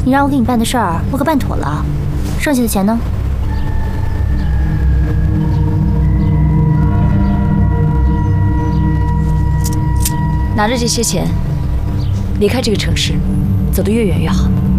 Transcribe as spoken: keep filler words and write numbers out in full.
你让我给你办的事儿，我可办妥了。剩下的钱呢？ 拿着这些钱，离开这个城市，走得越远越好。